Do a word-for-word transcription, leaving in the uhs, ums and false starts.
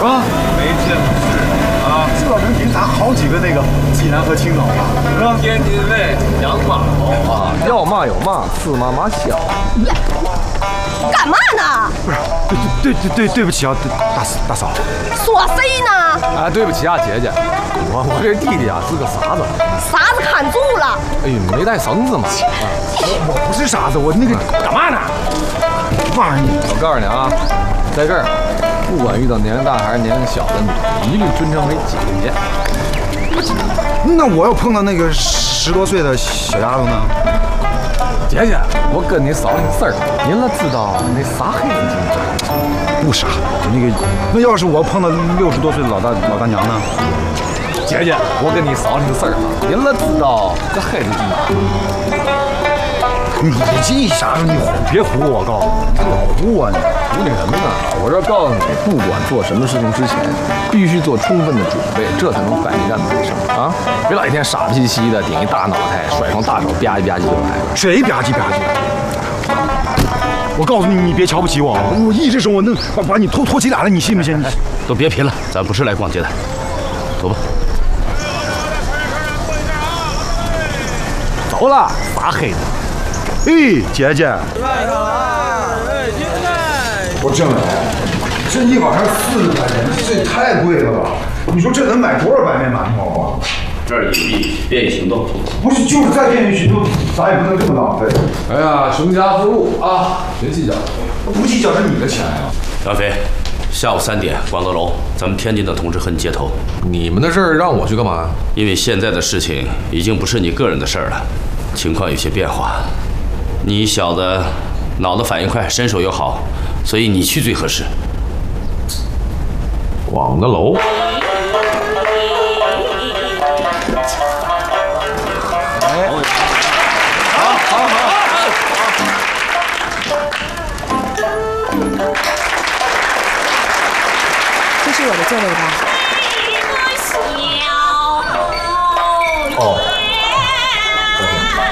吧？ 没这事啊，这能赢咱好几个那个济南和青岛吧？是吧？天津卫养马头啊， 要嘛有嘛，吃嘛嘛香。 干嘛呢？ 不是，对对对对对不起啊，大大嫂。 说谁呢？ 啊，对不起啊，姐姐，我我这弟弟啊是个傻子。 傻子看住了。 哎呦，没带绳子嘛。 我我不是傻子，我那个干嘛呢？骂你！ 我告诉你啊，在这儿，不管遇到年龄大还是年龄小的你，一律尊称为姐姐。 那我要碰到那个十多岁的小丫头呢？ 姐姐，我跟你嫂子事儿，您了知道那啥黑子精不傻，那个那要是我碰到六十多岁的老大老大娘呢？ 姐姐，我跟你嫂子事儿，您了知道这黑子精你这啥时候你别唬我，告诉你，这唬我呢？ 唬你什么呢？我这告诉你，不管做什么事情之前，必须做充分的准备，这才能反应战得胜啊！别老一天傻兮兮的，顶一大脑袋，甩双大手吧唧吧唧就来了。 谁吧唧吧唧？我告诉你，你别瞧不起我，我一只手我能把把你拖拖起来了，你信不信？ 都别贫了，咱不是来逛街的，走吧。 走了，傻黑子。 哎，姐姐，我郑来，这一碗上四十块钱，这也太贵了吧？你说这能买多少白面馒头啊？ 这儿有地，便于行动。 不是，就是再便于行动，咱也不能这么浪费。 哎呀，穷家富路啊，别计较， 不计较是你的钱呀。 杨飞，下午三点，广德楼，咱们天津的同志和你接头。 你们的事儿让我去干嘛？ 因为现在的事情已经不是你个人的事儿了，情况有些变化。你小子脑子反应快，身手又好，所以你去最合适。 广德楼。哎，好，好，好。 这是我的座位吧？ 哦。